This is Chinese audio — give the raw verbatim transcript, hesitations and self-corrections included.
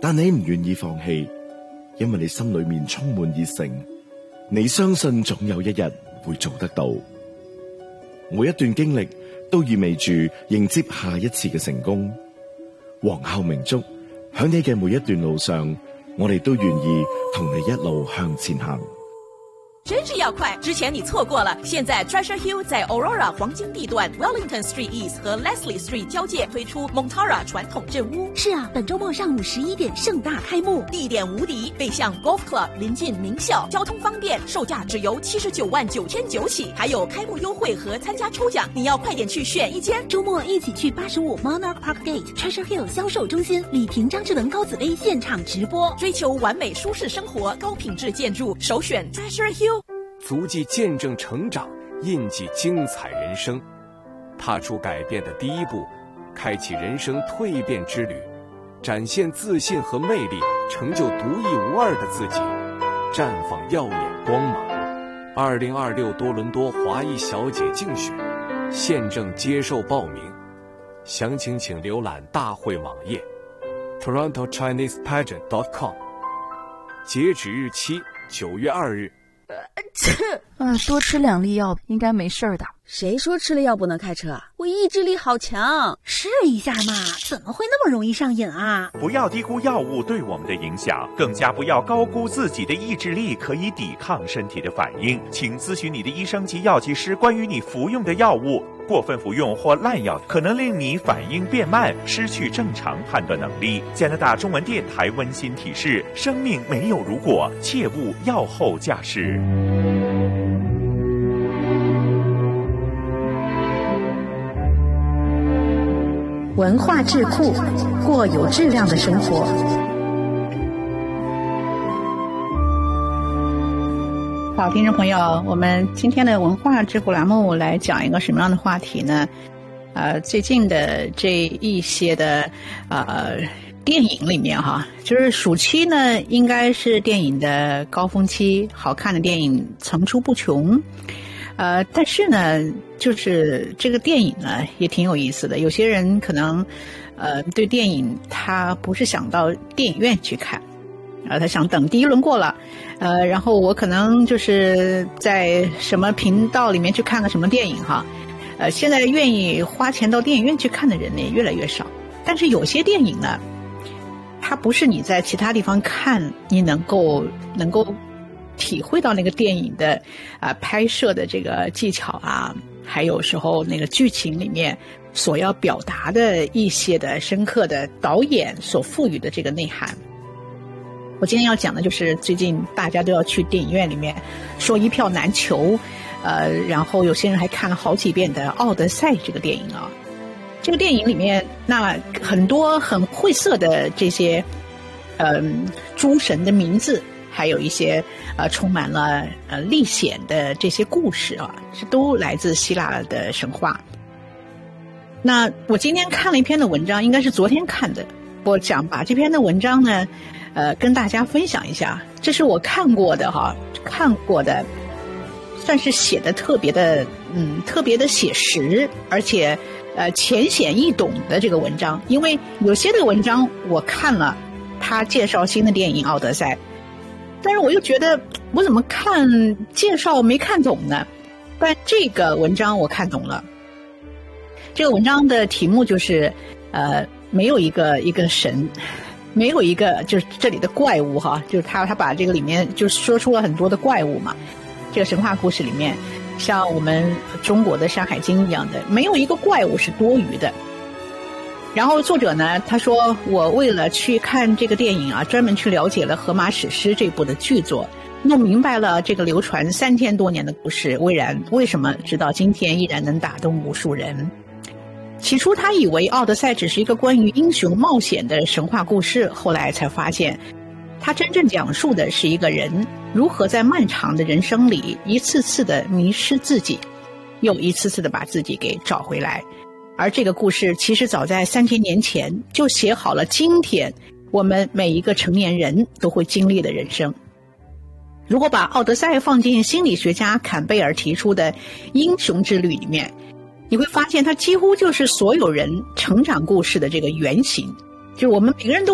但你唔願意放棄，因為你心裏面充滿熱誠，你相信總有一日會做得到。每一段經歷都意味住迎接下一次嘅成功。皇后明燭，喺你嘅每一段路上，我哋都願意同你一路向前行。 真是要快！之前你錯過了，現在 Treasure Hill 在 Aurora 黃金地段 Wellington Street East 和 Leslie Street 交界推出 Montara 傳統鎮屋。 是啊，本周末上午十一點盛大開幕， 地點無敵，背向 Golf Club， 臨近名校，交通方便，售價只由七十九萬九千九起，還有開幕優惠和參加抽獎，你要快點去選一間。 周末一起去八十五 Monarch Park Gate Treasure Hill 銷售中心，李平張志文高紫薇現場直播。 追求完美舒適生活，高品質建築，首選 Treasure Hill。 足跡見證成長，印記精彩人生，踏出改變的第一步，開啟人生蛻變之旅，展現自信和魅力，成就獨一無二的自己，綻放耀眼光芒。二零二六多倫多華裔小姐競選，現正接受報名，詳情請瀏覽大會網頁 toronto chinese pageant dot com， 截止日期九月二日。 啊，多吃兩粒藥應該沒事的。 誰說吃了藥不能開車？我意志力好強， 試一下嘛，怎麼會那麼容易上癮啊？ 不要低估藥物對我們的影響，更加不要高估自己的意志力可以抵抗身體的反應。請諮詢你的醫生及藥劑師關於你服用的藥物。過分服用或濫藥可能令你反應變慢，失去正常判斷能力。加拿大中文電台溫馨提示：生命沒有如果，切勿藥後駕駛。 文化智庫，過有質量的生活。 好，聽眾朋友，我們今天的文化智庫欄目來講一個什麼樣的話題呢？呃，最近的這一些的呃電影裡面哈，就是暑期呢應該是電影的高峰期，好看的電影層出不窮。呃，但是呢，就是這個電影呢也挺有意思的。有些人可能呃對電影他不是想到電影院去看。啊，他想等第一輪過了，呃，然後我可能就是在什麼頻道裡面去看個什麼電影哈，呃，現在願意花錢到電影院去看的人呢也越來越少。但是有些電影呢，它不是你在其他地方看，你能夠能夠體會到那個電影的啊、呃、拍攝的這個技巧啊，還有時候那個劇情裡面所要表達的一些的深刻的導演所賦予的這個內涵。我今天要講的就是最近大家都要去電影院裡面說一票難求，呃，然後有些人還看了好幾遍的《奧德賽》這個電影啊。這個電影裡面那很多很晦澀的這些呃諸神的名字，還有一些呃充滿了呃歷險的這些故事啊，這都來自希臘的神話。那我今天看了一篇的文章，應該是昨天看的，我想把這篇的文章呢呃，跟大家分享一下，這是我看過的哈，看過的，算是寫的特別的，嗯，特別的寫實，而且呃淺顯易懂的這個文章。因為有些的文章我看了，他介紹新的電影《奧德賽》，但是我又覺得我怎麼看介紹沒看懂呢？但這個文章我看懂了。這個文章的題目就是呃，沒有一個一個神。沒有一個就是這裡的怪物哈，就是他他把這個裡面就說出了很多的怪物嘛。這個神話故事裡面，像我們中國的《山海經》一樣的，沒有一個怪物是多餘的。然後作者呢，他說我為了去看這個電影啊，專門去了解了《荷馬史詩》這部的劇作，弄明白了這個流傳三千多年的故事，為然為什麼直到今天依然能打動無數人。起初他以為《奧德賽》只是一個關於英雄冒險的神話故事，後來才發現他真正講述的是一個人如何在漫長的人生裡一次次的迷失自己，又一次次的把自己給找回來。而這個故事其實早在三千年前就寫好了今天我們每一個成年人都會經歷的人生。如果把《奧德賽》放進心理學家坎貝爾提出的英雄之旅裡面，你會發現它幾乎就是所有人成長故事的這個原型，就我們每個人都